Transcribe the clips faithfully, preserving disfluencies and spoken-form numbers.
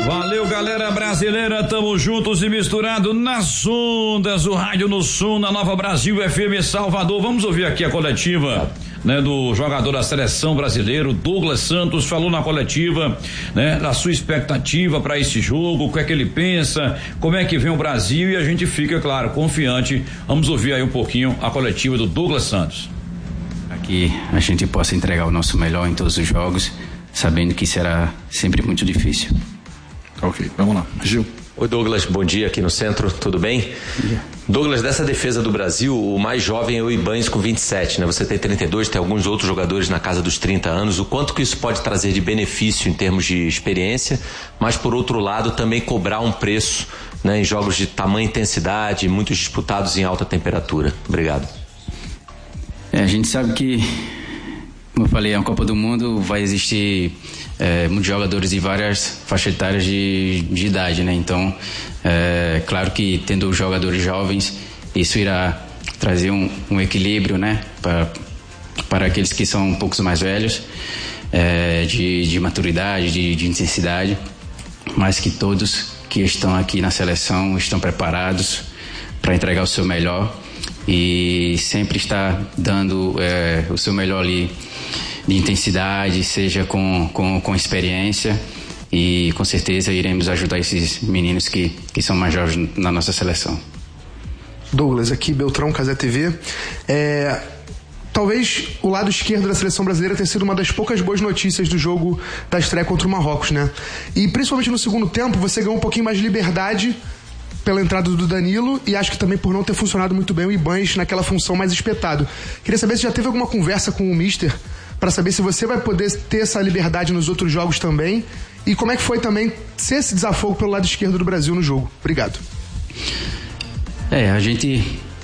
Valeu, galera brasileira, tamo juntos e misturados nas ondas do Rádio no Som, na Nova Brasil F M Salvador. Vamos ouvir aqui a coletiva, né, do jogador da seleção brasileira, Douglas Santos, falou na coletiva, né, da sua expectativa para esse jogo, o que é que ele pensa, como é que vem o Brasil, e a gente fica, claro, confiante. Vamos ouvir aí um pouquinho a coletiva do Douglas Santos. Que a gente possa entregar o nosso melhor em todos os jogos, sabendo que será sempre muito difícil. Ok, vamos lá. Gil. Oi, Douglas, bom dia aqui no centro, tudo bem? Bom dia. Douglas, dessa defesa do Brasil, o mais jovem é o Ibanes com vinte e sete, né? Você tem trinta e dois, tem alguns outros jogadores na casa dos trinta anos. O quanto que isso pode trazer de benefício em termos de experiência, mas por outro lado também cobrar um preço, né, em jogos de tamanha intensidade, muitos disputados em alta temperatura. Obrigado. É, a gente sabe que, como eu falei, é uma Copa do Mundo, vai existir é, muitos jogadores de várias faixas etárias de, de idade, né? Então, é claro que tendo jogadores jovens, isso irá trazer um, um equilíbrio, né? Para, para aqueles que são um pouco mais velhos, é, de, de maturidade, de, de intensidade, mas que todos que estão aqui na seleção estão preparados para entregar o seu melhor e sempre está dando é, o seu melhor ali de intensidade, seja com, com, com experiência, e com certeza iremos ajudar esses meninos que, que são mais jovens na nossa seleção. Douglas, aqui Beltrão, Casé T V. É, talvez o lado esquerdo da seleção brasileira tenha sido uma das poucas boas notícias do jogo da estreia contra o Marrocos, né? E principalmente no segundo tempo você ganhou um pouquinho mais de liberdade pela entrada do Danilo, e acho que também por não ter funcionado muito bem o Ibanes naquela função mais espetado. Queria saber se já teve alguma conversa com o Mister para saber se você vai poder ter essa liberdade nos outros jogos também, e como é que foi também ser esse desafogo pelo lado esquerdo do Brasil no jogo. Obrigado. É, a gente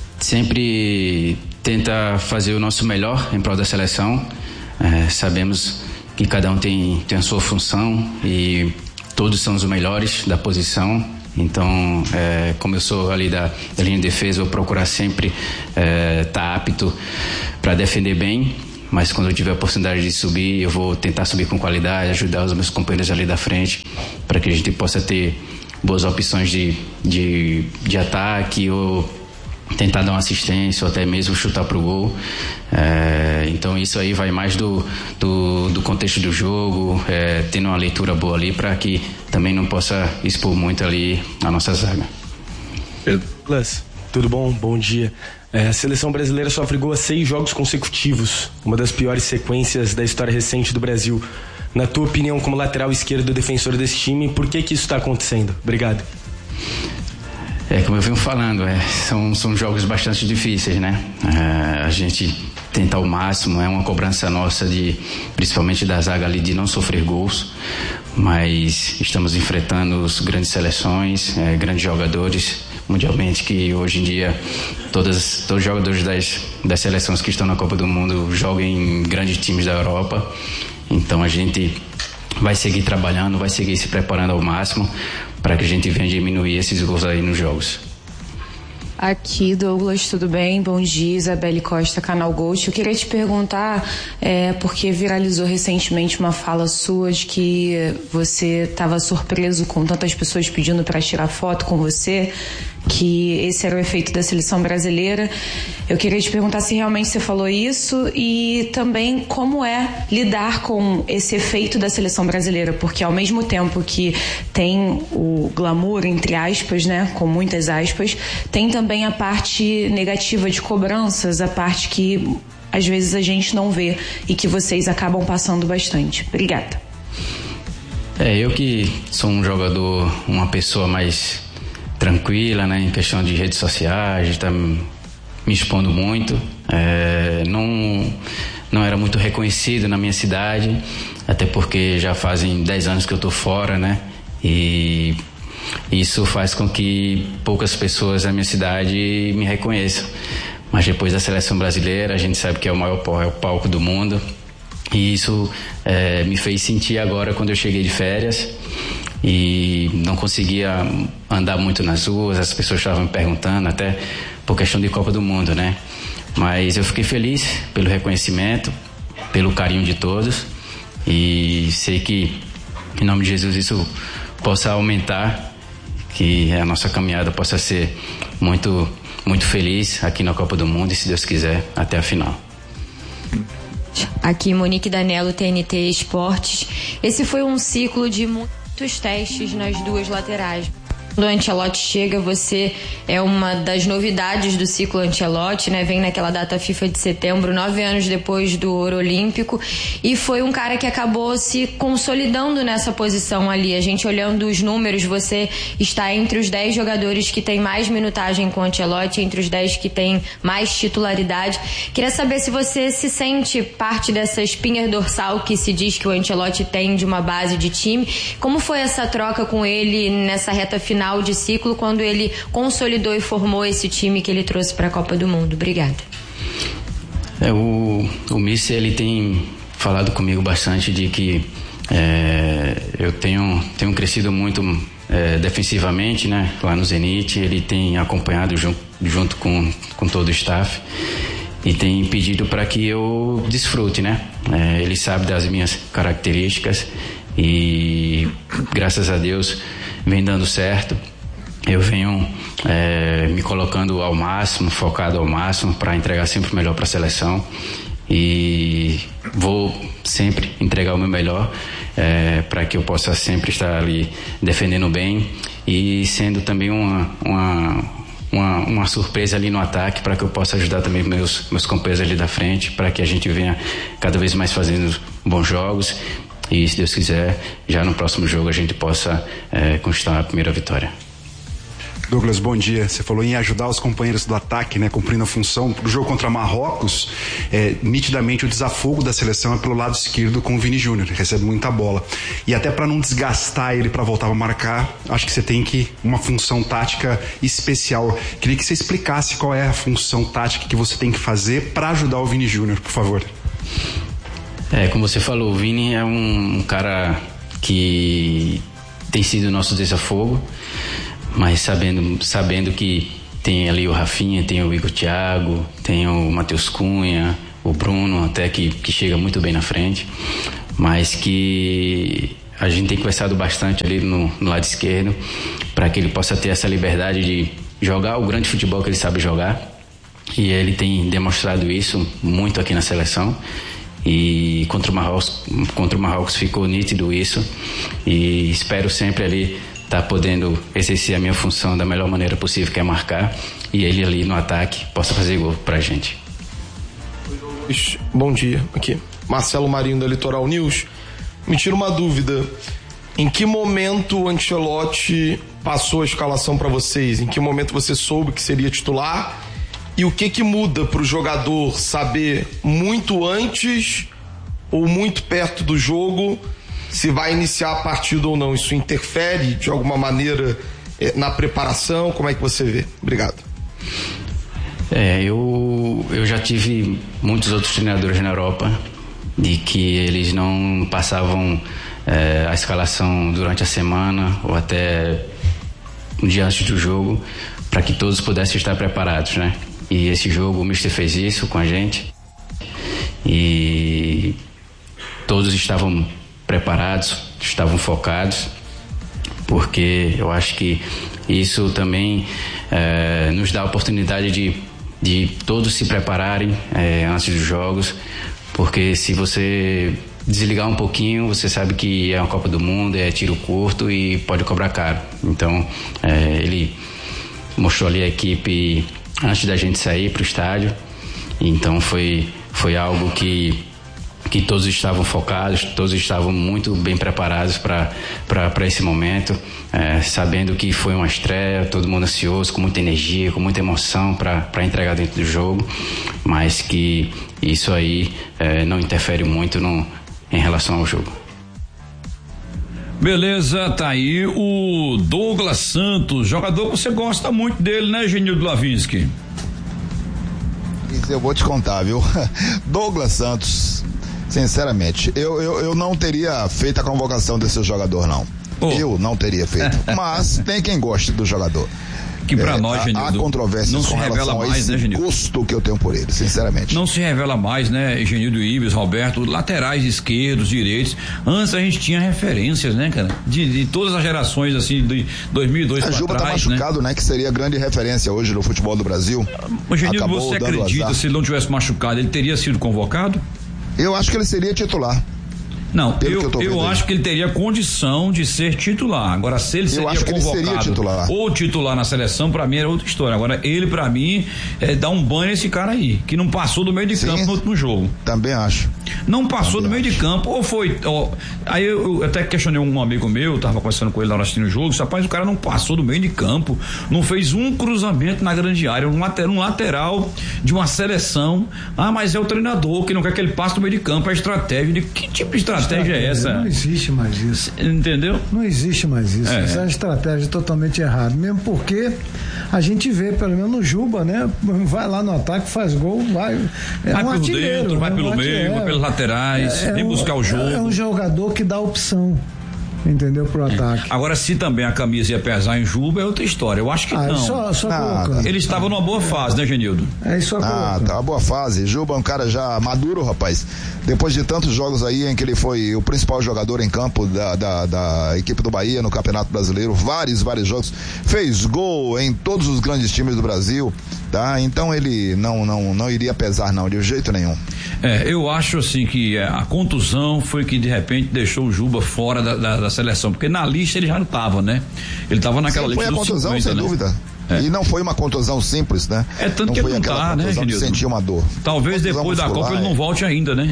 sempre tenta fazer o nosso melhor em prol da seleção. É, sabemos que cada um tem, tem a sua função e todos são os melhores da posição. Então, é, como eu sou ali da, da linha de defesa, eu vou procurar sempre estar é, tá apto para defender bem, mas quando eu tiver a oportunidade de subir, eu vou tentar subir com qualidade, ajudar os meus companheiros ali da frente, para que a gente possa ter boas opções de, de, de ataque, ou tentar dar uma assistência, ou até mesmo chutar pro gol. É, então isso aí vai mais do, do, do contexto do jogo, é, tendo uma leitura boa ali, para que também não possa expor muito ali a nossa zaga. Douglas, tudo bom? Bom dia. É, a seleção brasileira sofre gol a seis jogos consecutivos, uma das piores sequências da história recente do Brasil. Na tua opinião, como lateral esquerdo defensor desse time, por que que isso está acontecendo? Obrigado. É, como eu venho falando, é, são, são jogos bastante difíceis, né? É, a gente tenta ao máximo, é uma cobrança nossa, de, principalmente da zaga ali, de não sofrer gols, mas estamos enfrentando as grandes seleções, é, grandes jogadores mundialmente, que hoje em dia todas, todos os jogadores das, das seleções que estão na Copa do Mundo jogam em grandes times da Europa. Então a gente vai seguir trabalhando, vai seguir se preparando ao máximo para que a gente venha diminuir esses gols aí nos jogos. Aqui, Douglas, tudo bem? Bom dia, Isabelle Costa, Canal Ghost. Eu queria te perguntar, é, porque viralizou recentemente uma fala sua de que você estava surpreso com tantas pessoas pedindo para tirar foto com você, que esse era o efeito da seleção brasileira. Eu queria te perguntar se realmente você falou isso, e também como é lidar com esse efeito da seleção brasileira, porque ao mesmo tempo que tem o glamour, entre aspas, né, com muitas aspas, tem também a parte negativa de cobranças, a parte que às vezes a gente não vê e que vocês acabam passando bastante. Obrigada. É, eu que sou um jogador, uma pessoa mais tranquila, né, em questão de redes sociais, está me expondo muito, é, não, não era muito reconhecido na minha cidade, até porque já fazem dez anos que eu estou fora, né, e isso faz com que poucas pessoas da minha cidade me reconheçam. Mas depois da seleção brasileira, a gente sabe que é o maior é o palco do mundo, e isso é, me fez sentir agora, quando eu cheguei de férias e não conseguia andar muito nas ruas, as pessoas estavam me perguntando, até por questão de Copa do Mundo, né? Mas eu fiquei feliz pelo reconhecimento, pelo carinho de todos, e sei que, em nome de Jesus, isso possa aumentar, que a nossa caminhada possa ser muito, muito feliz aqui na Copa do Mundo e, se Deus quiser, até a final. Aqui, Monique Danello, T N T Esportes. Esse foi um ciclo de muitos testes nas duas laterais. Quando o Ancelotti chega, você é uma das novidades do ciclo Ancelotti, né? Vem naquela data FIFA de setembro, nove anos depois do Ouro Olímpico, e foi um cara que acabou se consolidando nessa posição ali. A gente olhando os números, você está entre os dez jogadores que tem mais minutagem com o Ancelotti, entre os dez que tem mais titularidade. Queria saber se você se sente parte dessa espinha dorsal que se diz que o Ancelotti tem de uma base de time. Como foi essa troca com ele nessa reta final de ciclo, quando ele consolidou e formou esse time que ele trouxe para a Copa do Mundo? Obrigada. É, o o Mister, ele tem falado comigo bastante de que é, eu tenho, tenho crescido muito é, defensivamente, né? Lá no Zenit, ele tem acompanhado junto, junto com, com todo o staff e tem pedido para que eu desfrute, né? É, ele sabe das minhas características e, graças a Deus, vem dando certo. Eu venho é, me colocando ao máximo, focado ao máximo para entregar sempre o melhor para a seleção, e vou sempre entregar o meu melhor é, para que eu possa sempre estar ali defendendo bem e sendo também uma, uma, uma, uma surpresa ali no ataque, para que eu possa ajudar também meus, meus companheiros ali da frente, para que a gente venha cada vez mais fazendo bons jogos. E, se Deus quiser, já no próximo jogo a gente possa é, conquistar a primeira vitória. Douglas, bom dia. Você falou em ajudar os companheiros do ataque, né, cumprindo a função. No jogo contra Marrocos, é, nitidamente o desafogo da seleção é pelo lado esquerdo com o Vini Júnior, recebe muita bola. E até para não desgastar ele para voltar a marcar, acho que você tem que uma função tática especial. Queria que você explicasse qual é a função tática que você tem que fazer para ajudar o Vini Júnior, por favor. É, como você falou, o Vini é um, um cara que tem sido nosso desafogo, mas sabendo, sabendo que tem ali o Rafinha, tem o Igor Thiago, tem o Matheus Cunha, o Bruno até que, que chega muito bem na frente, mas que a gente tem conversado bastante ali no, no lado esquerdo para que ele possa ter essa liberdade de jogar o grande futebol que ele sabe jogar, e ele tem demonstrado isso muito aqui na seleção. E contra o Marrocos, contra o Marrocos ficou nítido isso, e espero sempre ali estar tá podendo exercer a minha função da melhor maneira possível, que é marcar, e ele ali no ataque possa fazer gol pra gente. Bom dia, aqui Marcelo Marinho da Litoral News. Me tira uma dúvida: em que momento o Ancelotti passou a escalação para vocês? Em que momento você soube que seria titular? E o que que muda para o jogador saber muito antes ou muito perto do jogo se vai iniciar a partida ou não? Isso interfere de alguma maneira na preparação? Como é que você vê? Obrigado. É, eu, eu já tive muitos outros treinadores na Europa de que eles não passavam é, a escalação durante a semana ou até um dia antes do jogo, para que todos pudessem estar preparados, né? E esse jogo o Mister fez isso com a gente e todos estavam preparados, estavam focados, porque eu acho que isso também é, nos dá a oportunidade de, de todos se prepararem é, antes dos jogos, porque se você desligar um pouquinho, você sabe que é uma Copa do Mundo, é tiro curto e pode cobrar caro. Então é, ele mostrou ali a equipe antes da gente sair para o estádio, então foi, foi algo que, que todos estavam focados, todos estavam muito bem preparados para esse momento, é, sabendo que foi uma estreia, todo mundo ansioso, com muita energia, com muita emoção para entregar dentro do jogo, mas que isso aí é, não interfere muito no, em relação ao jogo. Beleza, tá aí o Douglas Santos, jogador que você gosta muito dele, né, Genildo Lavinsky? Eu vou te contar, viu? Douglas Santos, sinceramente, eu, eu, eu não teria feito a convocação desse jogador, não. Oh. Eu não teria feito, mas tem quem goste do jogador. Que pra é, nós, Genildo, há controvérsias não se com revela relação mais, a esse né, Genildo? gosto que eu tenho por ele, sinceramente. Não se revela mais, né, Genildo Ibis, Roberto, laterais esquerdos, direitos. Antes a gente tinha referências, né, cara? De, de todas as gerações, assim, de dois mil e dois a pra Juba trás, tá machucado, né? né? Que seria grande referência hoje no futebol do Brasil. O Genildo, Acabou você dando acredita, azar. se ele não tivesse machucado, ele teria sido convocado? Eu acho que ele seria titular. Não, Pelo eu, que eu tô eu vendo acho aí. que ele teria condição de ser titular. Agora, se ele Eu seria acho que ele convocado seria titular. ou titular na seleção, pra mim era outra história. Agora, ele, pra mim, é, dá um banho nesse cara aí, que não passou do meio de Sim, campo no último jogo. Também acho. Não passou Também do meio acho. de campo, ou foi. Ó, aí eu, eu até questionei um amigo meu, tava conversando com ele na hora assistindo o jogo, rapaz, o cara não passou do meio de campo, não fez um cruzamento na grande área, um lateral, um lateral de uma seleção. Ah, mas é o treinador que não quer que ele passe do meio de campo, é estratégia. De que tipo de estratégia, estratégia é essa? Não existe mais isso. Entendeu? Não existe mais isso. É. Essa é uma estratégia totalmente errada. Mesmo porque a gente vê, pelo menos no Juba, né? Vai lá no ataque, faz gol, vai. É Vai um pelo artilheiro, dentro, vai né? pelo Um meio, artilheiro. vai pelos laterais, É, vem é um- buscar o jogo. É um jogador que dá opção, entendeu? Pro ataque. Agora, se também a camisa ia pesar em Juba, é outra história. Eu acho que Ah, não. só, só Nada. colocando. Ele estava numa boa fase, né, Genildo? É isso Ah, colocando. tá uma boa fase. Juba é um cara já maduro, rapaz. Depois de tantos jogos aí em que ele foi o principal jogador em campo da, da, da equipe do Bahia no Campeonato Brasileiro, vários, vários jogos, fez gol em todos os grandes times do Brasil, tá? Então ele não, não, não iria pesar não, de jeito nenhum. É, eu acho assim que é, a contusão foi que de repente deixou o Juba fora da, da, da seleção, porque na lista ele já não estava, né? Ele estava naquela Sim, foi lista a dos contusão, cinquenta, sem né? dúvida. É. E não foi uma contusão simples, né? É tanto não que foi ele não aquela tá, né, contusão de Genildo? sentir uma dor. Talvez Contusão depois da muscular, Copa ele não é. volte ainda, né?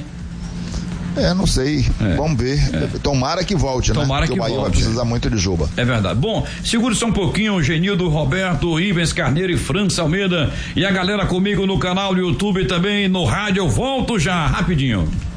É, não sei. É. Vamos ver. Tomara que volte, Tomara né? que Porque o Bahia volte. vai precisar muito de Juba. É verdade. Bom, segure só um pouquinho, Genildo, Roberto, Ivens Carneiro e França Almeida. E a galera comigo no canal do YouTube e também no rádio. Eu volto já, rapidinho.